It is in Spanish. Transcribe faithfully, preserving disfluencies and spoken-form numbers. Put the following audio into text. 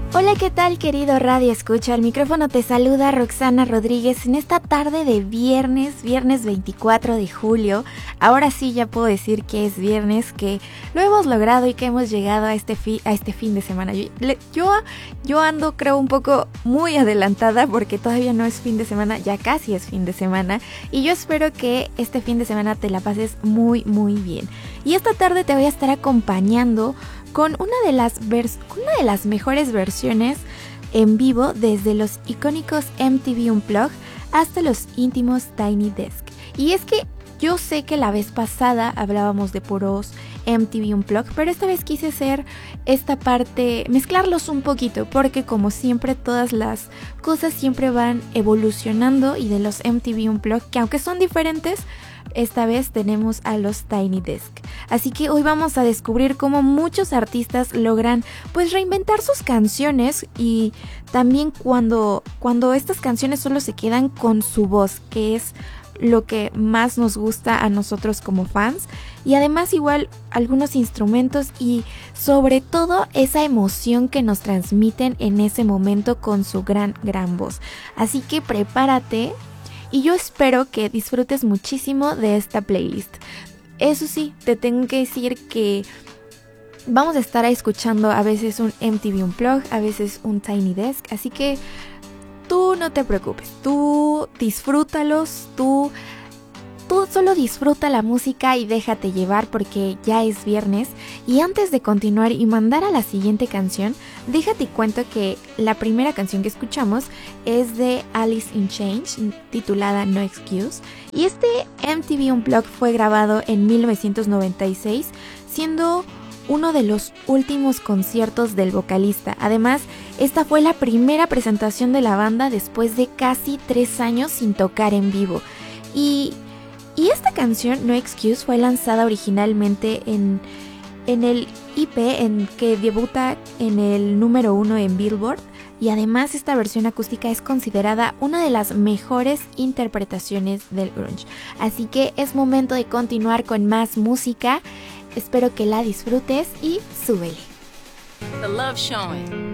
Hola, ¿qué tal, querido Radio Escucha? Al micrófono te saluda Roxana Rodríguez en esta tarde de viernes, viernes veinticuatro de julio. Ahora sí ya puedo decir que es viernes, que lo hemos logrado y que hemos llegado a este, fi- a este fin de semana. Yo, yo, yo ando creo un poco muy adelantada porque todavía no es fin de semana, ya casi es fin de semana. Y yo espero que este fin de semana te la pases muy, muy bien. Y esta tarde te voy a estar acompañando con una de las vers- una de las mejores versiones en vivo desde los icónicos M T V Unplugged hasta los íntimos Tiny Desk. Y es que yo sé que la vez pasada hablábamos de puros M T V Unplugged, pero esta vez quise hacer esta parte, mezclarlos un poquito, porque como siempre todas las cosas siempre van evolucionando, y de los M T V Unplugged, que aunque son diferentes, esta vez tenemos a los Tiny Desk. Así que hoy vamos a descubrir cómo muchos artistas logran pues reinventar sus canciones, y también cuando, cuando estas canciones solo se quedan con su voz, que es lo que más nos gusta a nosotros como fans, y además igual algunos instrumentos y sobre todo esa emoción que nos transmiten en ese momento con su gran gran voz. Así que prepárate y yo espero que disfrutes muchísimo de esta playlist. Eso sí, te tengo que decir que vamos a estar escuchando a veces un M T V Unplugged, a veces un Tiny Desk, así que tú no te preocupes, tú disfrútalos, tú, tú solo disfruta la música y déjate llevar porque ya es viernes. Y antes de continuar y mandar a la siguiente canción, déjate cuento que la primera canción que escuchamos es de Alice in Chains, titulada No Excuse, y este M T V Unplugged fue grabado en mil novecientos noventa y seis, siendo uno de los últimos conciertos del vocalista. Además, esta fue la primera presentación de la banda después de casi tres años sin tocar en vivo. Y, y esta canción, No Excuse, fue lanzada originalmente en, en el E P en que debuta en el número uno en Billboard. Y además esta versión acústica es considerada una de las mejores interpretaciones del grunge. Así que es momento de continuar con más música. Espero que la disfrutes y súbele. The love showing.